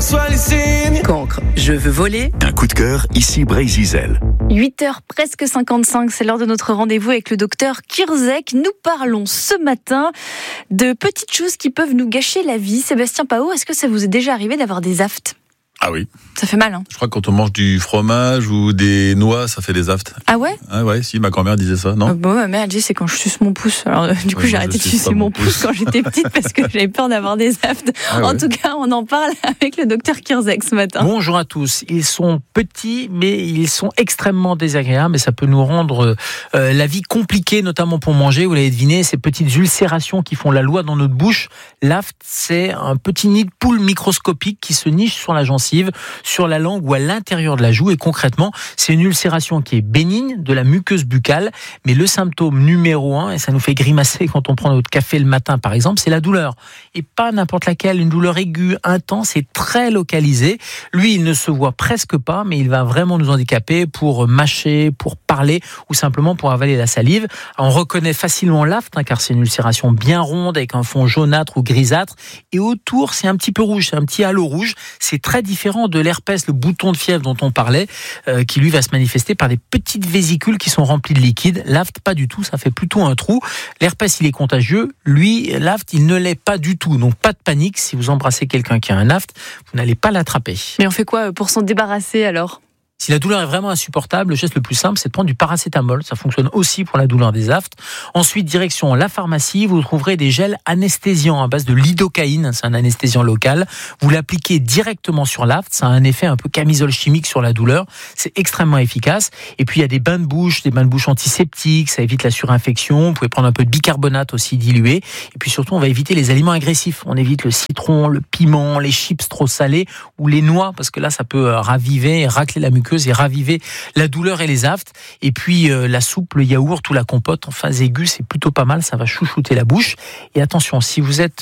reçois les signes. Cancre, je veux voler. Un coup de cœur, ici Bray-Zizel. 8h presque 55, c'est l'heure de notre rendez-vous avec le docteur Kirzek. Nous parlons ce matin de petites choses qui peuvent nous gâcher la vie. Sébastien Pao, est-ce que ça vous est déjà arrivé d'avoir des aftes ? Ah oui. Ça fait mal, hein ? Je crois que quand on mange du fromage ou des noix, ça fait des aftes. Ah ouais ? Ah ouais, si, ma grand-mère disait ça, non ? Bon, ma mère elle dit c'est quand je suce mon pouce. Alors du coup, j'ai arrêté de sucer mon pouce quand j'étais petite parce que j'avais peur d'avoir des aftes. En tout cas, on en parle avec le docteur Kirzek ce matin. Bonjour à tous. Ils sont petits, mais ils sont extrêmement désagréables et ça peut nous rendre la vie compliquée, notamment pour manger. Vous l'avez deviné, ces petites ulcérations qui font la loi dans notre bouche. L'aft, c'est un petit nid de poule microscopique qui se niche sur la gencive, sur la langue ou à l'intérieur de la joue. Et concrètement, c'est une ulcération qui est bénigne de la muqueuse buccale. Mais le symptôme numéro 1, et ça nous fait grimacer quand on prend notre café le matin par exemple, c'est la douleur. Et pas n'importe laquelle, une douleur aiguë, intense et très localisée. Lui, il ne se voit presque pas, mais il va vraiment nous handicaper pour mâcher, pour parler ou simplement pour avaler la salive. On reconnaît facilement l'aft, car c'est une ulcération bien ronde avec un fond jaunâtre ou grisâtre. Et autour, c'est un petit peu rouge, c'est un petit halo rouge. C'est très différent de l'herpès, le bouton de fièvre dont on parlait, qui lui va se manifester par des petites vésicules qui sont remplies de liquide. L'aft, pas du tout, ça fait plutôt un trou. L'herpès, il est contagieux. Lui, l'aft, il ne l'est pas du tout. Donc pas de panique, si vous embrassez quelqu'un qui a un aft, vous n'allez pas l'attraper. Mais on fait quoi pour s'en débarrasser alors ? Si la douleur est vraiment insupportable, le geste le plus simple, c'est de prendre du paracétamol. Ça fonctionne aussi pour la douleur des aftes. Ensuite, direction la pharmacie, vous trouverez des gels anesthésiants à base de lidocaïne. C'est un anesthésiant local. Vous l'appliquez directement sur l'aft. Ça a un effet un peu camisole chimique sur la douleur. C'est extrêmement efficace. Et puis, il y a des bains de bouche antiseptiques. Ça évite la surinfection. Vous pouvez prendre un peu de bicarbonate aussi dilué. Et puis surtout, on va éviter les aliments agressifs. On évite le citron, le piment, les chips trop salés ou les noix parce que là, ça peut raviver et racler la muqueuse et raviver la douleur et les aftes. Et puis la soupe, le yaourt ou la compote en phase aiguë, c'est plutôt pas mal, ça va chouchouter la bouche. Et attention, si vous êtes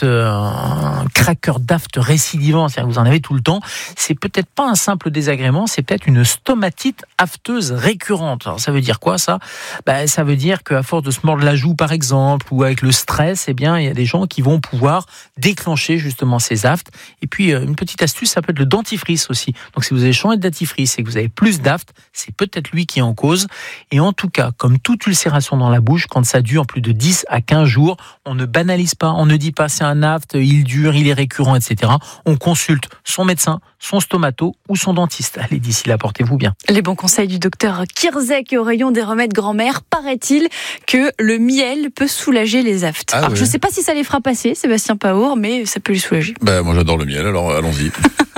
un craqueur d'aft récidivant, c'est-à-dire que vous en avez tout le temps, c'est peut-être pas un simple désagrément, c'est peut-être une stomatite afteuse récurrente. Alors ça veut dire quoi ça ? Ça veut dire qu'à force de se mordre la joue par exemple, ou avec le stress, eh bien il y a des gens qui vont pouvoir déclencher justement ces aftes. Et puis une petite astuce, ça peut être le dentifrice aussi. Donc si vous avez changé de dentifrice et que vous avez plus d'aft, c'est peut-être lui qui est en cause. Et en tout cas, comme toute ulcération dans la bouche, quand ça dure plus de 10 à 15 jours, on ne banalise pas, on ne dit pas c'est un aft, il dure, il est récurrent, etc. On consulte son médecin, son stomato ou son dentiste. Allez, d'ici là, portez-vous bien. Les bons conseils du docteur Kirzek au rayon des remèdes grand-mère. Paraît-il que le miel peut soulager les aftes. Alors, je ne sais pas si ça les fera passer, Sébastien Paour, mais ça peut les soulager. Moi j'adore le miel, alors allons-y.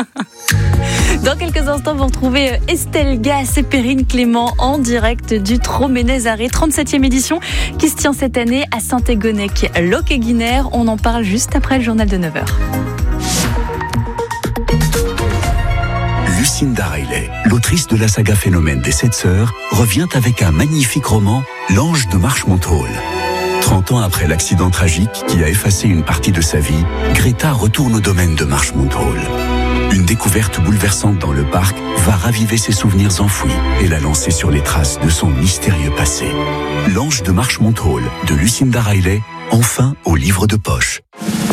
Dans quelques instants, vous retrouvez Estelle Gass et Perrine Clément en direct du Troménez-Arrêt, 37e édition, qui se tient cette année à Saint-Égonec-Locquéguiner. On en parle juste après le journal de 9h. Lucinda Riley, l'autrice de la saga Phénomène des 7 sœurs, revient avec un magnifique roman, L'Ange de Marchmont Hall. 30 ans après l'accident tragique qui a effacé une partie de sa vie, Greta retourne au domaine de Marchmont Hall. Une découverte bouleversante dans le parc va raviver ses souvenirs enfouis et la lancer sur les traces de son mystérieux passé. L'Ange de Marchmont Hall de Lucinda Riley, enfin au livre de poche.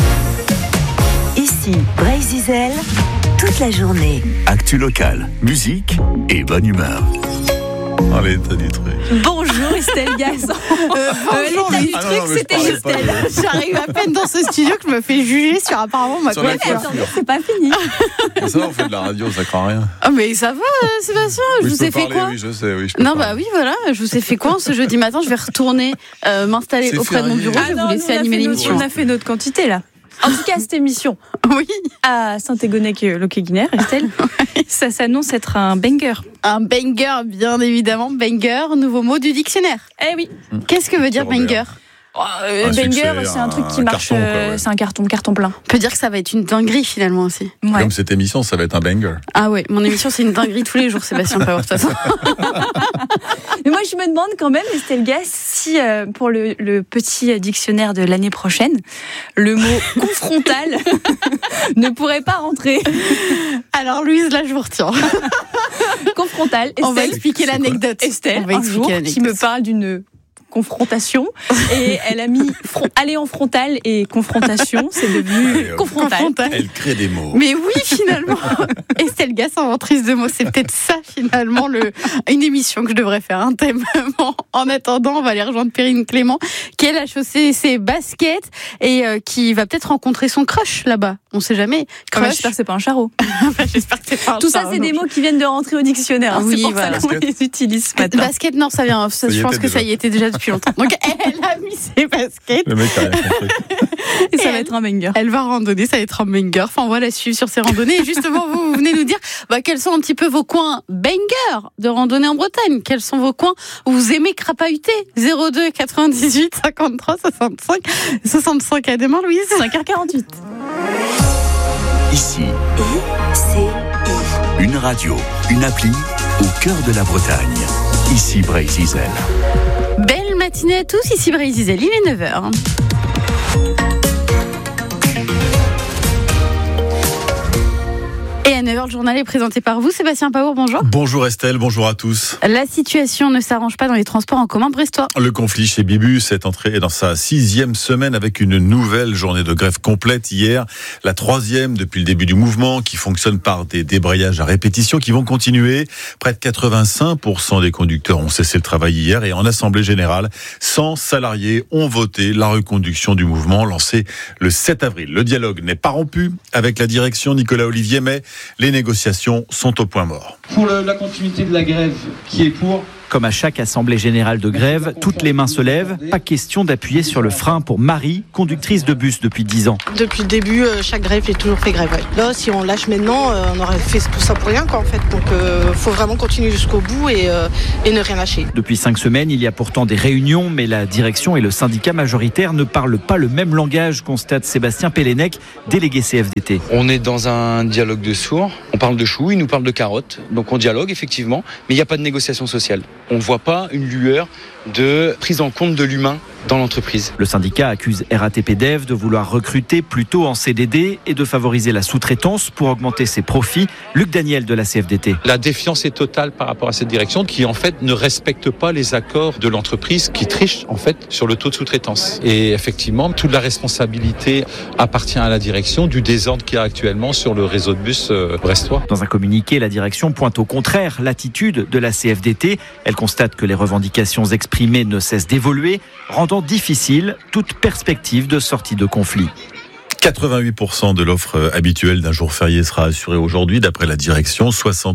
Ici, Bray-Zizel, toute la journée. Actu locale, musique et bonne humeur. Allez, t'as du truc. Bonjour Estelle Gass. L'état du truc, c'était Estelle. J'arrive à peine dans ce studio que je me fais juger sur apparemment ma coiffure. Attendez, c'est pas fini. Et ça, on fait de la radio, ça craint rien. Ah mais ça va, Sébastien, je vous ai fait quoi ? Oui, je sais, oui. Non, oui, voilà, je vous ai fait quoi ce jeudi matin ? Je vais retourner m'installer auprès de mon bureau, je vais vous laisser animer l'émission. On a fait notre quantité là. En tout cas, cette émission Oui. à Saint-Égonec-Locquéguiner, Estelle, ça s'annonce être un banger. Un banger, bien évidemment, banger, nouveau mot du dictionnaire. Eh oui. Qu'est-ce que veut dire banger ? Banger, c'est un truc qui marche, carton, quoi, ouais. c'est un carton plein. On peut dire que ça va être une dinguerie finalement aussi. Ouais. Comme cette émission, ça va être un banger. Ah ouais, mon émission c'est une dinguerie tous les jours, Sébastien Paour, de toute façon. Mais moi je me demande quand même, Estelle Gass, si pour le petit dictionnaire de l'année prochaine, le mot confrontal ne pourrait pas rentrer. Alors Louise, là je vous retiens. Confrontal, Estelle. On va expliquer l'anecdote. Estelle, un jour, qui me parle d'une confrontation. Et elle a mis aller en frontal et confrontation. C'est devenu confrontal. Elle crée des mots. Mais oui, finalement, Estelle Gass, inventrice de mots, c'est peut-être ça finalement une émission que je devrais faire, un thème. En attendant, on va aller rejoindre Perrine Clément, qui elle a chaussé ses baskets et qui va peut-être rencontrer son crush là-bas. On sait jamais. Crush. J'espère que c'est pas un charreau. J'espère que c'est pas un Tout charreau. Ça, c'est des mots qui viennent de rentrer au dictionnaire. Oui, c'est pour voilà. ça qu'on les utilise ce matin. Basket, non, ça vient. Je pense que ça y était déjà depuis longtemps. Donc elle a mis ses baskets. Le mec a rien compris. Et ça va être un banger. Elle va randonner, ça va être un banger. Enfin, on va la suivre sur ses randonnées. Et justement, vous venez nous dire quels sont un petit peu vos coins bangers de randonnée en Bretagne. Quels sont vos coins où vous aimez crapahuter? 02 98 53 65 65 à demain, Louise. 5h48. Ici, une radio, une appli au cœur de la Bretagne. Ici Brésil. Belle matinée à tous, ici Brésil, il est 9h. Et à 9h, le journal est présenté par vous, Sébastien Paour, bonjour. Bonjour Estelle, bonjour à tous. La situation ne s'arrange pas dans les transports en commun brestois. Le conflit chez Bibus est entré dans sa 6e semaine avec une nouvelle journée de grève complète hier. La 3e depuis le début du mouvement qui fonctionne par des débrayages à répétition qui vont continuer. Près de 85% des conducteurs ont cessé le travail hier et en assemblée générale, 100 salariés ont voté la reconduction du mouvement lancé le 7 avril. Le dialogue n'est pas rompu avec la direction Nicolas Olivier, mais les négociations sont au point mort. Pour la continuité de la grève, qui est pour ? Comme à chaque assemblée générale de grève, toutes les mains se lèvent. Pas question d'appuyer sur le frein pour Marie, conductrice de bus depuis 10 ans. Depuis le début, chaque grève, j'ai toujours fait grève. Ouais. Là, si on lâche maintenant, on aurait fait tout ça pour rien, quoi, en fait. Donc, faut vraiment continuer jusqu'au bout et ne rien lâcher. Depuis 5 semaines, il y a pourtant des réunions, mais la direction et le syndicat majoritaire ne parlent pas le même langage, constate Sébastien Pellenec, délégué CFDT. On est dans un dialogue de sourds. On parle de choux, ils nous parlent de carottes. Donc on dialogue, effectivement, mais il n'y a pas de négociation sociale. On ne voit pas une lueur de prise en compte de l'humain dans l'entreprise. Le syndicat accuse RATP Dev de vouloir recruter plutôt en CDD et de favoriser la sous-traitance pour augmenter ses profits. Luc Daniel de la CFDT. La défiance est totale par rapport à cette direction qui en fait ne respecte pas les accords de l'entreprise, qui triche en fait sur le taux de sous-traitance. Et effectivement, toute la responsabilité appartient à la direction du désordre qu'il y a actuellement sur le réseau de bus brestois. Dans un communiqué, la direction pointe au contraire l'attitude de la CFDT. Elle constate que les revendications exprimées ne cessent d'évoluer, rendant difficile toute perspective de sortie de conflit. 88% de l'offre habituelle d'un jour férié sera assurée aujourd'hui, d'après la direction.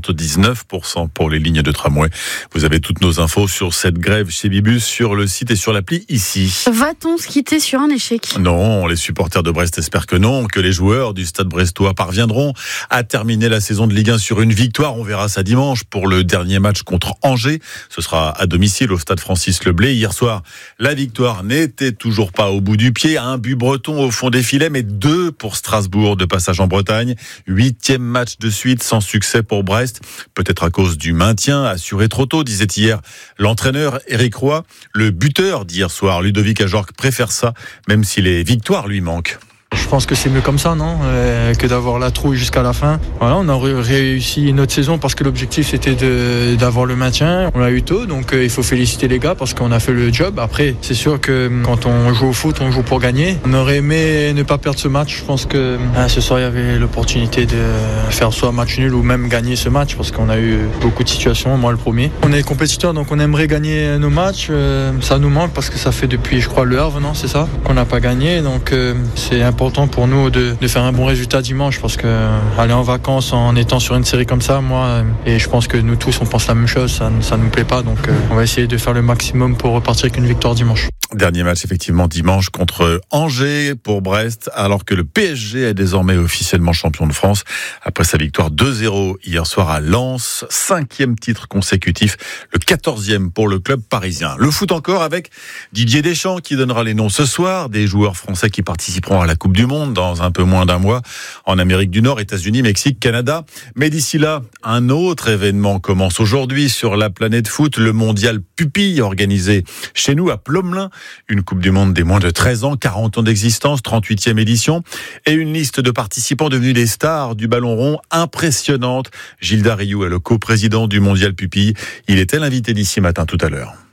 79% pour les lignes de tramway. Vous avez toutes nos infos sur cette grève chez Bibus sur le site et sur l'appli ici. Va-t-on se quitter sur un échec ? Non, les supporters de Brest espèrent que non, que les joueurs du stade brestois parviendront à terminer la saison de Ligue 1 sur une victoire. On verra ça dimanche pour le dernier match contre Angers. Ce sera à domicile au stade Francis Leblay. Hier soir, la victoire n'était toujours pas au bout du pied. Un but breton au fond des filets, mais 2 pour Strasbourg de passage en Bretagne. 8e match de suite sans succès pour Brest. Peut-être à cause du maintien assuré trop tôt, disait hier l'entraîneur Éric Roy. Le buteur d'hier soir, Ludovic Ajorc, préfère ça, même si les victoires lui manquent. Je pense que c'est mieux comme ça, non que d'avoir la trouille jusqu'à la fin. Voilà, on a réussi notre saison parce que l'objectif c'était d'avoir le maintien. On l'a eu tôt, donc il faut féliciter les gars parce qu'on a fait le job. Après, c'est sûr que quand on joue au foot, on joue pour gagner. On aurait aimé ne pas perdre ce match. Je pense que ce soir il y avait l'opportunité de faire soit match nul ou même gagner ce match parce qu'on a eu beaucoup de situations, moi le premier. On est compétiteurs, donc on aimerait gagner nos matchs. Ça nous manque parce que ça fait depuis, je crois, le Havre, non, c'est ça, qu'on n'a pas gagné. Donc c'est important pour nous de faire un bon résultat dimanche parce que aller en vacances en étant sur une série comme ça, moi et je pense que nous tous on pense la même chose, ça ne nous plaît pas, donc on va essayer de faire le maximum pour repartir avec une victoire dimanche. Dernier match effectivement dimanche contre Angers pour Brest, alors que le PSG est désormais officiellement champion de France après sa victoire 2-0 hier soir à Lens. 5e titre consécutif, le 14e pour le club parisien. Le foot encore avec Didier Deschamps qui donnera les noms ce soir des joueurs français qui participeront à la Coupe du Monde dans un peu moins d'un mois en Amérique du Nord, États-Unis, Mexique, Canada. Mais d'ici là, un autre événement commence aujourd'hui sur la planète foot, le mondial Pupille organisé chez nous à Plomelin. Une Coupe du Monde des moins de 13 ans, 40 ans d'existence, 38e édition, et une liste de participants devenus des stars du ballon rond impressionnante. Gilles Dariou est le coprésident du mondial Pupille. Il était l'invité d'ici matin tout à l'heure.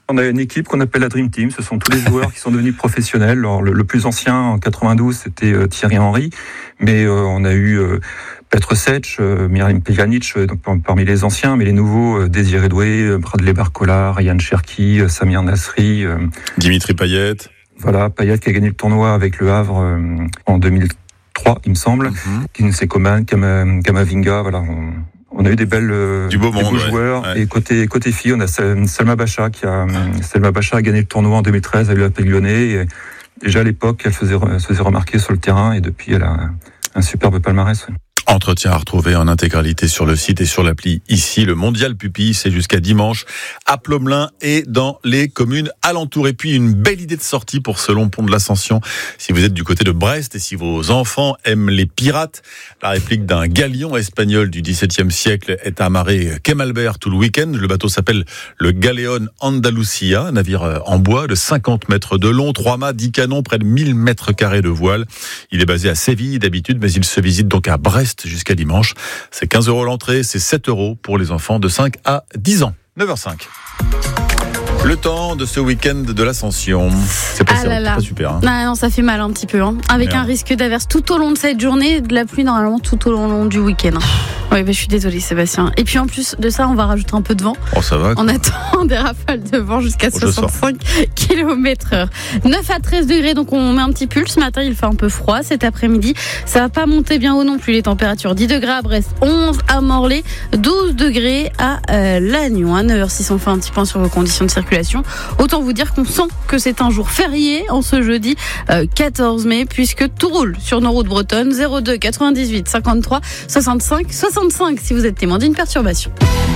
On a une équipe qu'on appelle la Dream Team. Ce sont tous les joueurs qui sont devenus professionnels. Alors, le plus ancien, en 92, c'était Thierry Henry. Mais on a eu Petr Sech, Miralem Pjanic, parmi les anciens. Mais les nouveaux, Désiré Doué, Bradley Barcola, Ryan Cherki, Samir Nasri. Dimitri Payet. Voilà, Payet qui a gagné le tournoi avec le Havre en 2003, il me semble. Kinsey Coman, Kamavinga, voilà. On a eu des beaux joueurs. Ouais. Et côté filles, on a Selma Bacha Bacha a gagné le tournoi en 2013 à l'UAP Lyonnais. Et déjà à l'époque, elle se faisait remarquer sur le terrain et depuis, elle a un superbe palmarès. Entretien à retrouver en intégralité sur le site et sur l'appli ici. Le Mondial Pupille, c'est jusqu'à dimanche à Plomelin et dans les communes alentours. Et puis une belle idée de sortie pour ce long pont de l'Ascension. Si vous êtes du côté de Brest et si vos enfants aiment les pirates, la réplique d'un galion espagnol du XVIIe siècle est amarré Kemalbert tout le week-end. Le bateau s'appelle le Galeon Andalucia, un navire en bois de 50 mètres de long, 3 mâts, 10 canons, près de 1000 mètres carrés de voile. Il est basé à Séville d'habitude, mais il se visite donc à Brest jusqu'à dimanche. C'est 15 € l'entrée, c'est 7 € pour les enfants de 5 à 10 ans. 9h05. Le temps de ce week-end de l'Ascension. C'est pas super. Hein. Non, ça fait mal un petit peu. Hein. Avec un risque d'averse tout au long de cette journée, de la pluie normalement tout au long du week-end. Oui, je suis désolée Sébastien. Et puis en plus de ça, on va rajouter un peu de vent. Oh, ça va. On attend des rafales de vent jusqu'à 65 km/h. 9 à 13 degrés, donc on met un petit pull. Ce matin, il fait un peu froid. Cet après-midi, ça va pas monter bien haut non plus. Les températures 10 degrés à Brest, 11 à Morlaix, 12 degrés à Lannion. À 9h06, on fait un petit point sur vos conditions de circulation. Autant vous dire qu'on sent que c'est un jour férié en ce jeudi 14 mai, puisque tout roule sur nos routes bretonnes. 02 98 53 65 65 si vous êtes témoin d'une perturbation.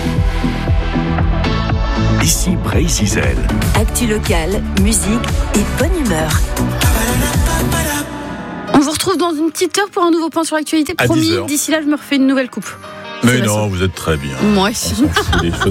Ici Bray-Zizel. Actu locale, musique et bonne humeur. On vous retrouve dans une petite heure pour un nouveau point sur l'actualité. Promis, d'ici là, je me refais une nouvelle coupe. Mais non, vous êtes très bien. Moi aussi.